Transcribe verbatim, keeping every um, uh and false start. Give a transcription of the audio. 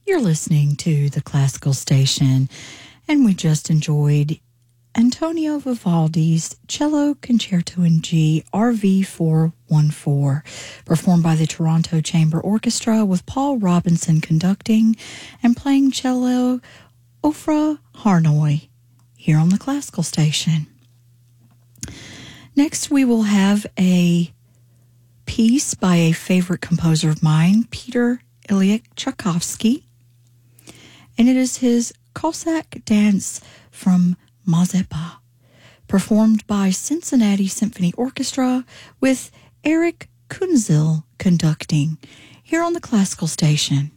You're listening to the Classical Station, and we just enjoyed Antonio Vivaldi's Cello Concerto in G, R V four one four, performed by the Toronto Chamber Orchestra with Paul Robinson conducting and playing cello Ofra Harnoy here on the Classical Station. Next, we will have a piece by a favorite composer of mine, Peter Ilyich Tchaikovsky, and it is his Cossack dance from Mazepa, performed by Cincinnati Symphony Orchestra with Eric Kunzel conducting here on the Classical Station.